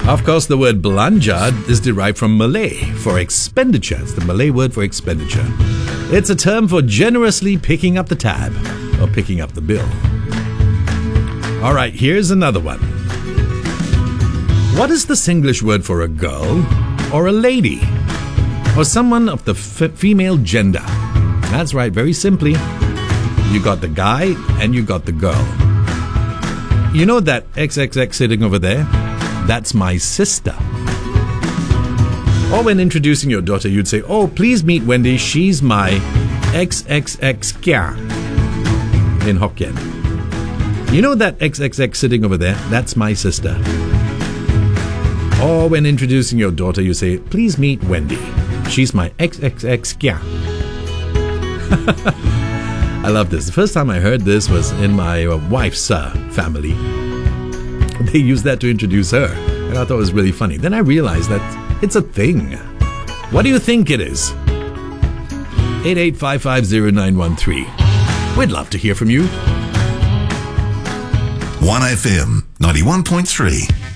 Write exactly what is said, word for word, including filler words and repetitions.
Of course, the word belanja is derived from Malay for expenditure. It's the Malay word for expenditure. It's a term for generously picking up the tab or picking up the bill. All right, here's another one. What is the Singlish word for a girl or a lady or someone of the f- female gender? That's right, very simply, you got the guy and you got the girl. You know that X X X sitting over there? That's my sister. Or when introducing your daughter, you'd say, oh, please meet Wendy. She's my X X X kya in Hokkien. You know that X X X sitting over there? That's my sister. Or when introducing your daughter, you say, please meet Wendy. She's my X X X kya. I love this. The first time I heard this was in my uh, wife's uh, family. They used that to introduce her, and I thought it was really funny. Then I realized that it's a thing. What do you think it is? eight eight five five zero nine one three. We'd love to hear from you. one F M ninety-one point three